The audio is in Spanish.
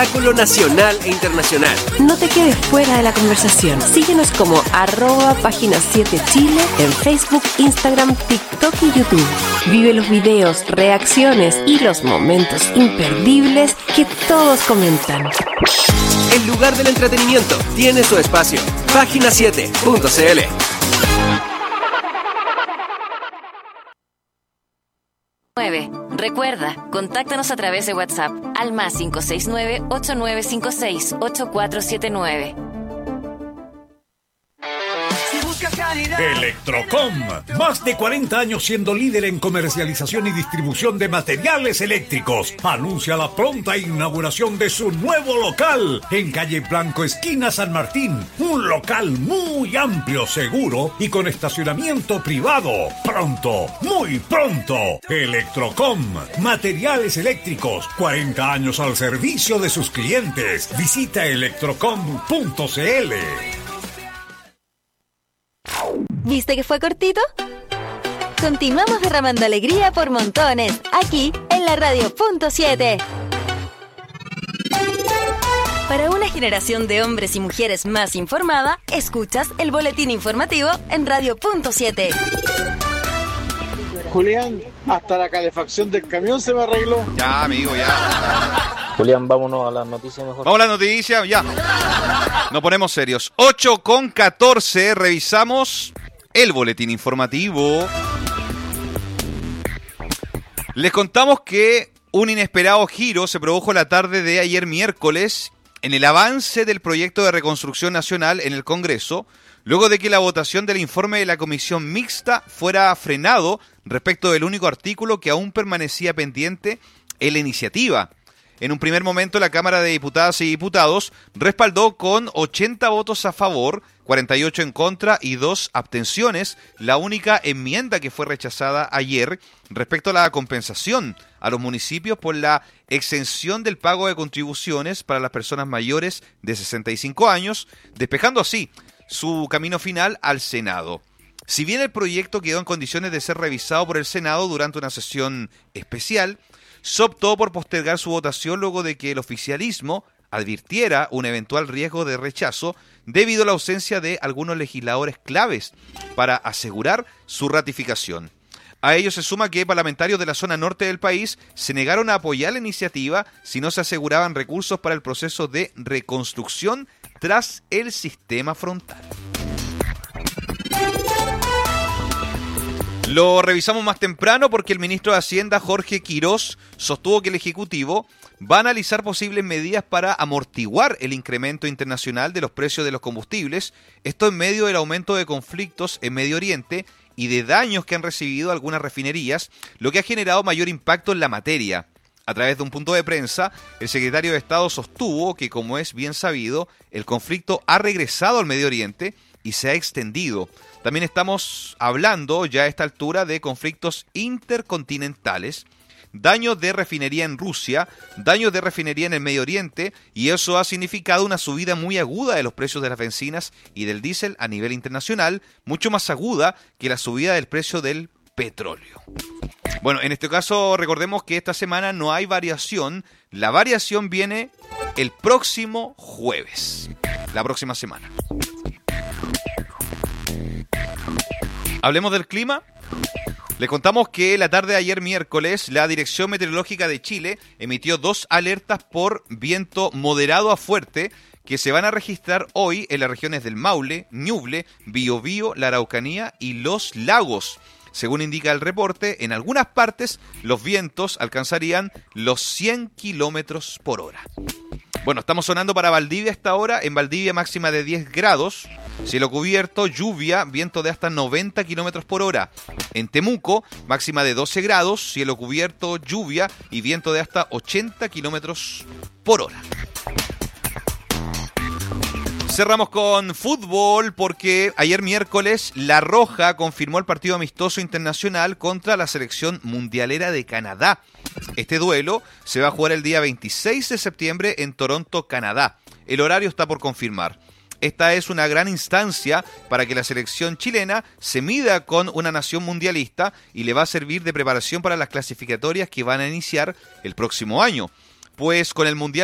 espectáculo nacional e internacional. No te quedes fuera de la conversación. Síguenos como @Página 7 Chile en Facebook, Instagram, TikTok y YouTube. Vive los videos, reacciones y los momentos imperdibles que todos comentan. El lugar del entretenimiento tiene su espacio. Página7.cl. Recuerda, contáctanos a través de WhatsApp al +569 8956 8479. Electrocom, más de 40 años siendo líder en comercialización y distribución de materiales eléctricos. Anuncia la pronta inauguración de su nuevo local en calle Blanco, esquina San Martín. Un local muy amplio, seguro y con estacionamiento privado. Pronto, muy pronto. Electrocom, materiales eléctricos, 40 años al servicio de sus clientes. Visita electrocom.cl. ¿Viste que fue cortito? Continuamos derramando alegría por montones, aquí en la Radio.7. Para una generación de hombres y mujeres más informada, escuchas el boletín informativo en Radio.7. Julián, hasta la calefacción del camión se me arregló. Ya, amigo, ya. Julián, vámonos a las noticias mejor. Vamos a las noticias, ya. Nos ponemos serios. 8:14, revisamos el boletín informativo. Les contamos que un inesperado giro se produjo la tarde de ayer miércoles en el avance del proyecto de reconstrucción nacional en el Congreso, luego de que la votación del informe de la comisión mixta fuera frenado respecto del único artículo que aún permanecía pendiente en la iniciativa. En un primer momento, la Cámara de Diputadas y Diputados respaldó con 80 votos a favor, 48 en contra y 2 abstenciones, la única enmienda que fue rechazada ayer respecto a la compensación a los municipios por la exención del pago de contribuciones para las personas mayores de 65 años, despejando así su camino final al Senado. Si bien el proyecto quedó en condiciones de ser revisado por el Senado durante una sesión especial, se optó por postergar su votación luego de que el oficialismo advirtiera un eventual riesgo de rechazo debido a la ausencia de algunos legisladores claves para asegurar su ratificación. A ello se suma que parlamentarios de la zona norte del país se negaron a apoyar la iniciativa si no se aseguraban recursos para el proceso de reconstrucción tras el sistema frontal. Lo revisamos más temprano porque el ministro de Hacienda, Jorge Quirós, sostuvo que el Ejecutivo va a analizar posibles medidas para amortiguar el incremento internacional de los precios de los combustibles, esto en medio del aumento de conflictos en Medio Oriente y de daños que han recibido algunas refinerías, lo que ha generado mayor impacto en la materia. A través de un punto de prensa, el secretario de Estado sostuvo que, como es bien sabido, el conflicto ha regresado al Medio Oriente y se ha extendido. También estamos hablando ya a esta altura de conflictos intercontinentales, daños de refinería en Rusia, daños de refinería en el Medio Oriente, y eso ha significado una subida muy aguda de los precios de las bencinas y del diésel a nivel internacional, mucho más aguda que la subida del precio del petróleo. Bueno, en este caso recordemos que esta semana no hay variación, la variación viene el próximo jueves, la próxima semana. Hablemos del clima. Les contamos que la tarde de ayer miércoles la Dirección Meteorológica de Chile emitió 2 alertas por viento moderado a fuerte que se van a registrar hoy en las regiones del Maule, Ñuble, Biobío, la Araucanía y los Lagos. Según indica el reporte, en algunas partes los vientos alcanzarían los 100 kilómetros por hora. Bueno, estamos sonando para Valdivia a esta hora. En Valdivia máxima de 10 grados. Cielo cubierto, lluvia, viento de hasta 90 kilómetros por hora. En Temuco, máxima de 12 grados, cielo cubierto, lluvia y viento de hasta 80 kilómetros por hora. Cerramos con fútbol porque ayer miércoles La Roja confirmó el partido amistoso internacional contra la selección mundialera de Canadá. Este duelo se va a jugar el día 26 de septiembre en Toronto, Canadá. El horario está por confirmar. Esta es una gran instancia para que la selección chilena se mida con una nación mundialista y le va a servir de preparación para las clasificatorias que van a iniciar el próximo año. Pues con el Mundial